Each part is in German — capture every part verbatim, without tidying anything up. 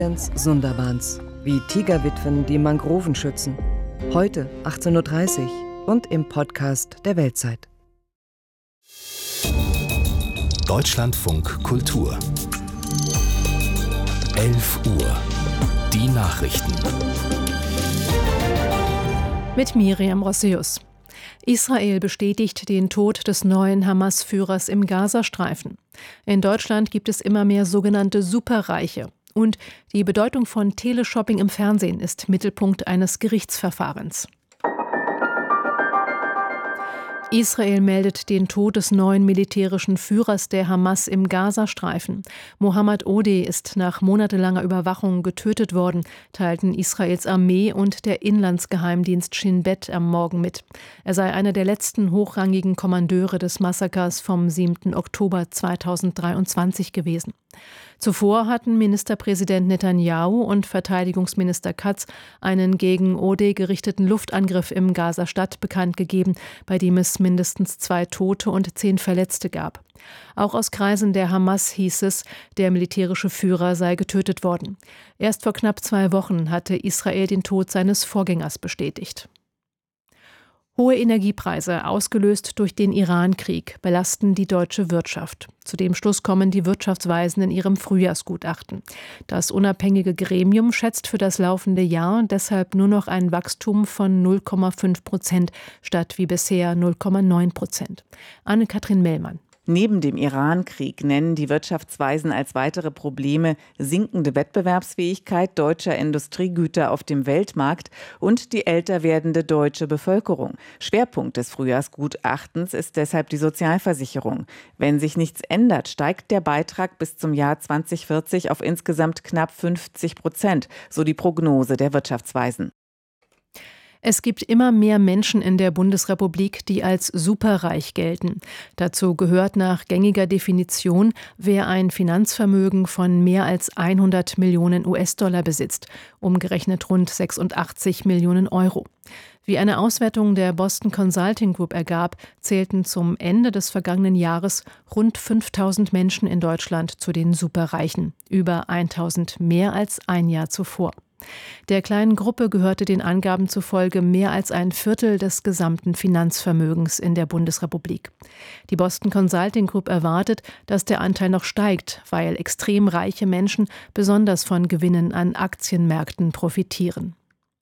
Sundarbans, wie Tigerwitwen die Mangroven schützen. Heute achtzehn Uhr dreißig und im Podcast der Weltzeit. Deutschlandfunk Kultur. elf Uhr. Die Nachrichten. Mit Miriam Rossius. Israel bestätigt den Tod des neuen Hamas-Führers im Gazastreifen. In Deutschland gibt es immer mehr sogenannte Superreiche. Und die Bedeutung von Teleshopping im Fernsehen ist Mittelpunkt eines Gerichtsverfahrens. Israel meldet den Tod des neuen militärischen Führers der Hamas im Gazastreifen. Mohammad Odeh ist nach monatelanger Überwachung getötet worden, teilten Israels Armee und der Inlandsgeheimdienst Shin Bet am Morgen mit. Er sei einer der letzten hochrangigen Kommandeure des Massakers vom siebten Oktober zweitausenddreiundzwanzig gewesen. Zuvor hatten Ministerpräsident Netanyahu und Verteidigungsminister Katz einen gegen Odeh gerichteten Luftangriff im Gazastadt bekannt gegeben, bei dem es mindestens zwei Tote und zehn Verletzte gab. Auch aus Kreisen der Hamas hieß es, der militärische Führer sei getötet worden. Erst vor knapp zwei Wochen hatte Israel den Tod seines Vorgängers bestätigt. Hohe Energiepreise, ausgelöst durch den Iran-Krieg, belasten die deutsche Wirtschaft. Zu dem Schluss kommen die Wirtschaftsweisen in ihrem Frühjahrsgutachten. Das unabhängige Gremium schätzt für das laufende Jahr deshalb nur noch ein Wachstum von null Komma fünf Prozent statt wie bisher null Komma neun Prozent. Anne-Kathrin Mellmann. Neben dem Iran-Krieg nennen die Wirtschaftsweisen als weitere Probleme sinkende Wettbewerbsfähigkeit deutscher Industriegüter auf dem Weltmarkt und die älter werdende deutsche Bevölkerung. Schwerpunkt des Frühjahrsgutachtens ist deshalb die Sozialversicherung. Wenn sich nichts ändert, steigt der Beitrag bis zum Jahr zweitausendvierzig auf insgesamt knapp fünfzig Prozent, so die Prognose der Wirtschaftsweisen. Es gibt immer mehr Menschen in der Bundesrepublik, die als superreich gelten. Dazu gehört nach gängiger Definition, wer ein Finanzvermögen von mehr als hundert Millionen U S-Dollar besitzt, umgerechnet rund sechsundachtzig Millionen Euro. Wie eine Auswertung der Boston Consulting Group ergab, zählten zum Ende des vergangenen Jahres rund fünftausend Menschen in Deutschland zu den Superreichen, über tausend mehr als ein Jahr zuvor. Der kleinen Gruppe gehörte den Angaben zufolge mehr als ein Viertel des gesamten Finanzvermögens in der Bundesrepublik. Die Boston Consulting Group erwartet, dass der Anteil noch steigt, weil extrem reiche Menschen besonders von Gewinnen an Aktienmärkten profitieren.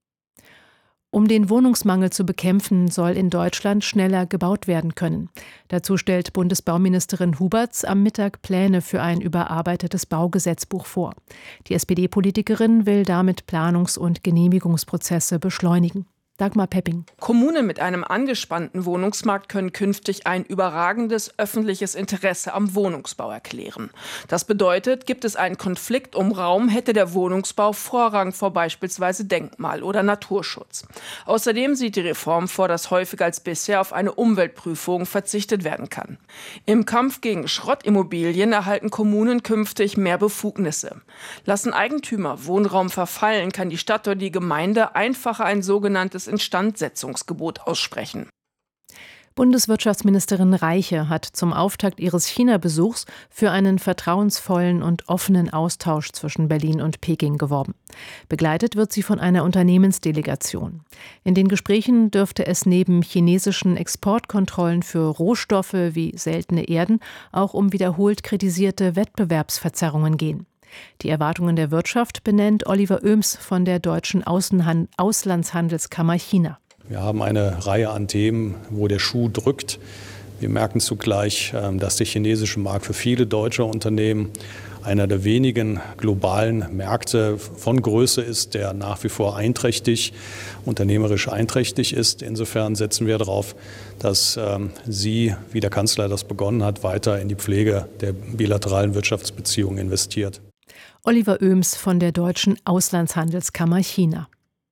Um den Wohnungsmangel zu bekämpfen, soll in Deutschland schneller gebaut werden können. Dazu stellt Bundesbauministerin Huberts am Mittag Pläne für ein überarbeitetes Baugesetzbuch vor. Die S P D-Politikerin will damit Planungs- und Genehmigungsprozesse beschleunigen. Dagmar Pepping. Kommunen mit einem angespannten Wohnungsmarkt können künftig ein überragendes öffentliches Interesse am Wohnungsbau erklären. Das bedeutet, gibt es einen Konflikt um Raum, hätte der Wohnungsbau Vorrang vor beispielsweise Denkmal- oder Naturschutz. Außerdem sieht die Reform vor, dass häufiger als bisher auf eine Umweltprüfung verzichtet werden kann. Im Kampf gegen Schrottimmobilien erhalten Kommunen künftig mehr Befugnisse. Lassen Eigentümer Wohnraum verfallen, kann die Stadt oder die Gemeinde einfacher ein sogenanntes Instandsetzungsgebot aussprechen. Bundeswirtschaftsministerin Reiche hat zum Auftakt ihres China-Besuchs für einen vertrauensvollen und offenen Austausch zwischen Berlin und Peking geworben. Begleitet wird sie von einer Unternehmensdelegation. In den Gesprächen dürfte es neben chinesischen Exportkontrollen für Rohstoffe wie seltene Erden auch um wiederholt kritisierte Wettbewerbsverzerrungen gehen. Die Erwartungen der Wirtschaft benennt Oliver Oehms von der Deutschen Außenhand- Auslandshandelskammer China. Wir haben eine Reihe an Themen, wo der Schuh drückt. Wir merken zugleich, dass der chinesische Markt für viele deutsche Unternehmen einer der wenigen globalen Märkte von Größe ist, der nach wie vor einträchtig, unternehmerisch einträchtig ist. Insofern setzen wir darauf, dass ähm, sie, wie der Kanzler das begonnen hat, weiter in die Pflege der bilateralen Wirtschaftsbeziehungen investiert. Oliver Oehms von der Deutschen Auslandshandelskammer China.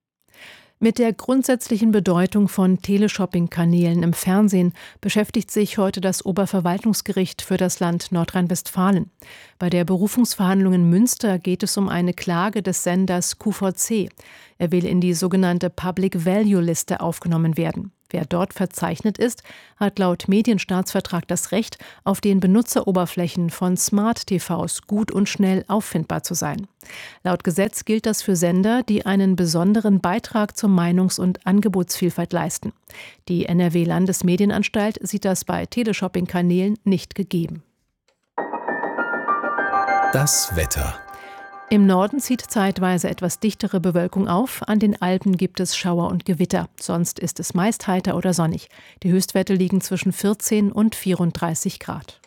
Mit der grundsätzlichen Bedeutung von Teleshopping-Kanälen im Fernsehen beschäftigt sich heute das Oberverwaltungsgericht für das Land Nordrhein-Westfalen. Bei der Berufungsverhandlung in Münster geht es um eine Klage des Senders Q V C. Er will in die sogenannte Public Value Liste aufgenommen werden. Wer dort verzeichnet ist, hat laut Medienstaatsvertrag das Recht, auf den Benutzeroberflächen von Smart-T Vs gut und schnell auffindbar zu sein. Laut Gesetz gilt das für Sender, die einen besonderen Beitrag zur Meinungs- und Angebotsvielfalt leisten. Die N R W-Landesmedienanstalt sieht das bei Teleshopping-Kanälen nicht gegeben. Das Wetter. Im Norden zieht zeitweise etwas dichtere Bewölkung auf, an den Alpen gibt es Schauer und Gewitter. Sonst ist es meist heiter oder sonnig. Die Höchstwerte liegen zwischen vierzehn und vierunddreißig Grad.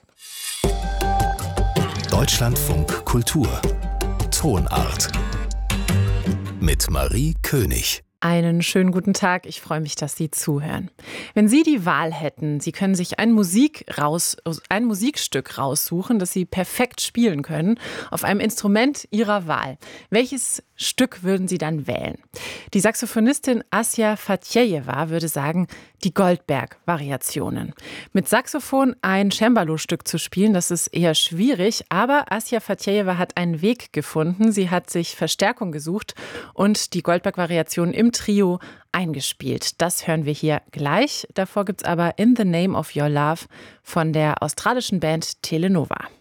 Deutschlandfunk Kultur. Tonart. Mit Marie König. Einen schönen guten Tag, ich freue mich, dass Sie zuhören. Wenn Sie die Wahl hätten, Sie können sich ein, Musik raus, ein Musikstück raussuchen, das Sie perfekt spielen können, auf einem Instrument Ihrer Wahl. Welches Stück würden Sie dann wählen? Die Saxophonistin Assia Fatjejewa würde sagen, die Goldberg-Variationen. Mit Saxophon ein Cembalo-Stück zu spielen, das ist eher schwierig, aber Assia Fatjejewa hat einen Weg gefunden. Sie hat sich Verstärkung gesucht und die Goldberg-Variationen im Trio eingespielt. Das hören wir hier gleich. Davor gibt's aber In the Name of Your Love von der australischen Band Telenova.